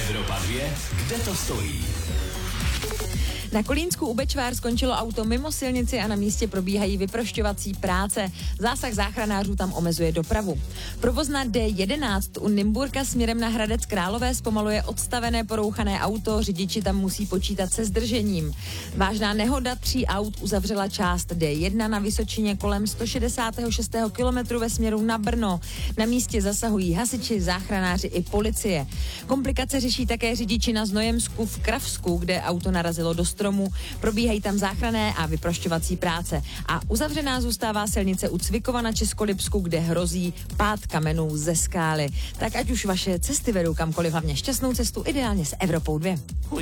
Evropa 2, kde to stojí? Na Kolínsku u Bečvár skončilo auto mimo silnici a na místě probíhají vyprošťovací práce. Zásah záchranářů tam omezuje dopravu. Provoz na D11 u Nymburka směrem na Hradec Králové zpomaluje odstavené porouchané auto, řidiči tam musí počítat se zdržením. Vážná nehoda 3 aut uzavřela část D1 na Vysočině kolem 166. kilometru ve směru na Brno. Na místě zasahují hasiči, záchranáři i policie. Komplikace řeší také řidiči na Znojemsku v Kravsku, kde auto narazilo do stromu. Probíhají tam záchranné a vyprošťovací práce. A uzavřená zůstává silnice u Cvikova na Českolipsku, kde hrozí pád kamenů ze skály. Tak ať už vaše cesty vedou kamkoliv, hlavně šťastnou cestu, ideálně s Evropou 2.